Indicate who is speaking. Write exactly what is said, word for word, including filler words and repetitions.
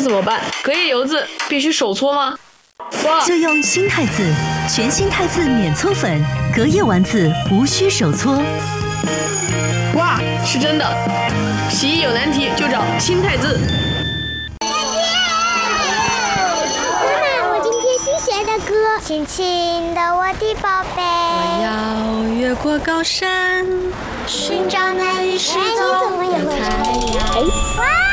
Speaker 1: 怎么办？隔夜油渍必须手搓吗？哇！
Speaker 2: 就用新汰渍，全新汰渍免搓粉，隔夜丸子无需手搓。
Speaker 1: 哇，是真的！洗衣有难题就找新汰渍。
Speaker 3: 学的歌，亲亲的我的宝贝，
Speaker 4: 我要越过高山，寻找那一失踪的太阳。
Speaker 3: 哇！